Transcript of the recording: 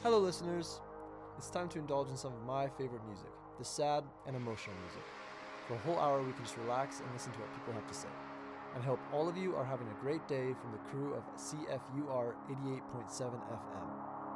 Hello, listeners. It's time to indulge in some of my favorite music, the sad and emotional music. For a whole hour, we can just relax and listen to what people have to say. And I hope all of you are having a great day from the crew of CFUR 88.7 FM.